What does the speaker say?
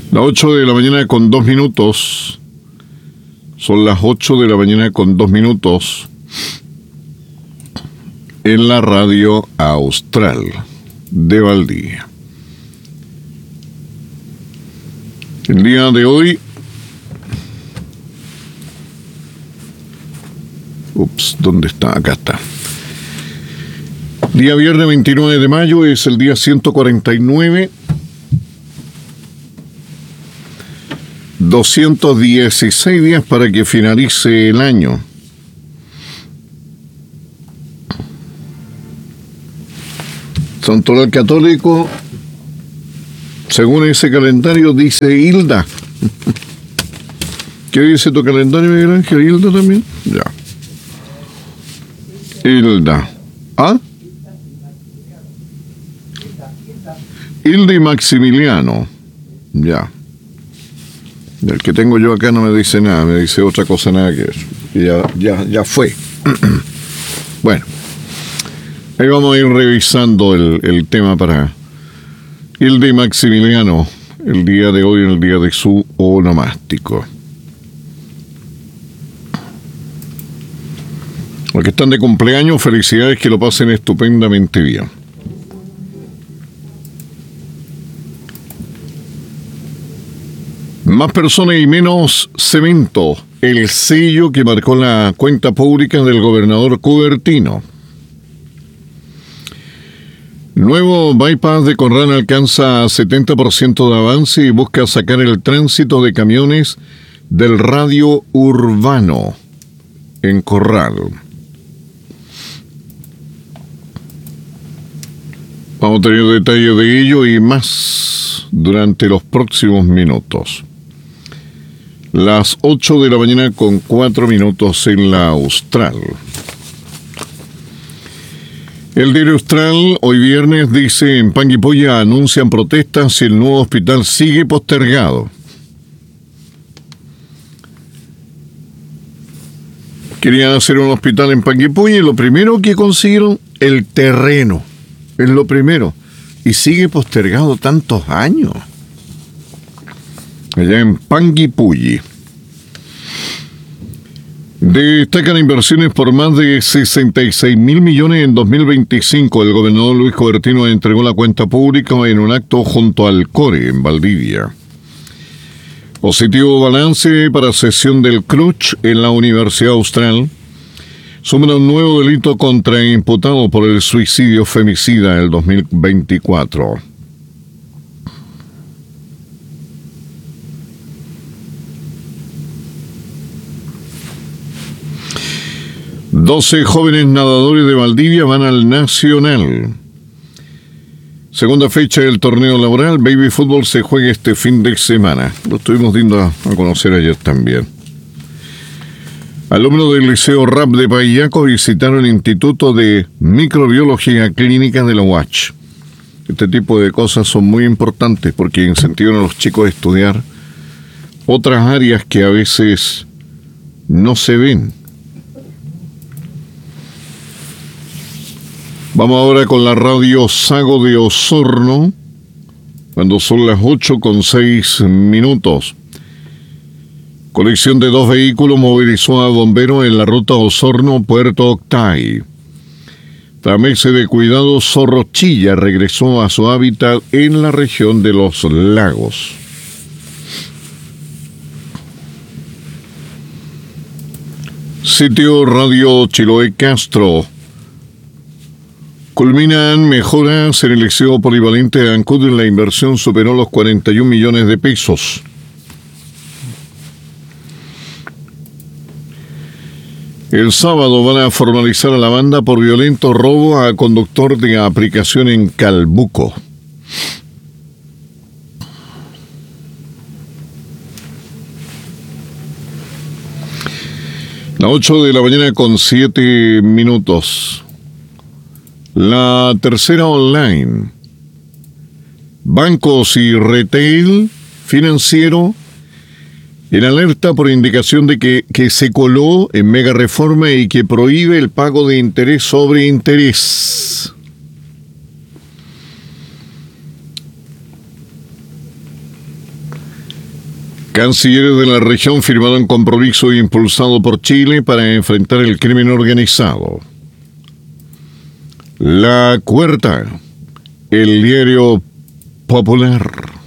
Las 8 de la mañana con 2 minutos. Son las 8 de la mañana con 2 minutos. En la radio Austral de Valdivia. El día de hoy. ¿Dónde está? Acá está. Día viernes 29 de mayo es el día 149. 216 días para que finalice el año. Santoral Católico, según ese calendario, dice Hilda. ¿Qué dice tu calendario, Miguel Ángel? ¿Hilda también? Ya. Hilda. ¿Ah? Hilda y Maximiliano. Ya. El que tengo yo acá no me dice nada, me dice otra cosa nada que eso. Y ya fue. Bueno. Ahí vamos a ir revisando el tema para Hilda y Maximiliano el día de hoy, el día de su onomástico. Los que están de cumpleaños, felicidades, que lo pasen estupendamente bien. Más personas y menos cemento, el sello que marcó la cuenta pública del gobernador Cubertino. Nuevo bypass de Corral alcanza 70% de avance y busca sacar el tránsito de camiones del radio urbano en Corral. Vamos a tener detalles de ello y más durante los próximos minutos. Las 8 de la mañana con 4 minutos en la Austral. El diario Austral, hoy viernes, dice: en Panguipulli anuncian protestas y el nuevo hospital sigue postergado. Querían hacer un hospital en Panguipulli y lo primero que consiguieron, el terreno. Es lo primero. Y sigue postergado tantos años. Allá en Panguipulli. Destacan inversiones por más de 66 mil millones en 2025. El gobernador Luis Cubertino entregó la cuenta pública en un acto junto al CORE en Valdivia. Positivo balance para sesión del CRUCH en la Universidad Austral. Suma un nuevo delito contra imputado por el suicidio femicida del 2024. $12 jóvenes nadadores de Valdivia van al Nacional. Segunda fecha del torneo laboral, Baby Fútbol se juega este fin de semana. Lo estuvimos dando a conocer ayer también. Alumnos del Liceo RAP de Payaco visitaron el Instituto de Microbiología Clínica de la UACH. Este tipo de cosas son muy importantes porque incentivan a los chicos a estudiar otras áreas que a veces no se ven. Vamos ahora con la radio Sago de Osorno, cuando son las 8:06 minutos. Colección de 2 vehículos movilizó a bomberos en la ruta Osorno-Puerto Octay. Tras meses de cuidado, Zorrochilla regresó a su hábitat en la región de los lagos. Sitio Radio Chiloé Castro. Culminan mejoras en el liceo polivalente de Ancud. La inversión superó los 41 millones de pesos. El sábado van a formalizar a la banda por violento robo a conductor de aplicación en Calbuco. Las 8 de la mañana con 7 minutos. La tercera online. Bancos y retail financiero en alerta por indicación de que se coló en mega reforma y que prohíbe el pago de interés sobre interés. Cancilleres de la región firmaron compromiso impulsado por Chile para enfrentar el crimen organizado. La Cuarta, el diario Popular.